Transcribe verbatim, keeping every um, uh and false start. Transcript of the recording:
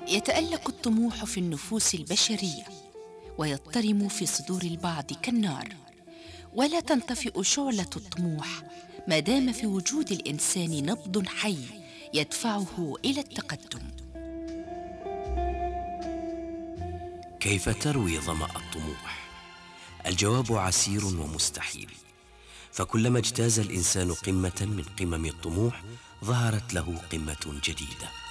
يتألق الطموح في النفوس البشرية ويضطرم في صدور البعض كالنار، ولا تنطفئ شعلة الطموح ما دام في وجود الإنسان نبض حي يدفعه إلى التقدم. كيف تروي ظمأ الطموح؟ الجواب عسير ومستحيل، فكلما اجتاز الإنسان قمة من قمم الطموح ظهرت له قمة جديدة.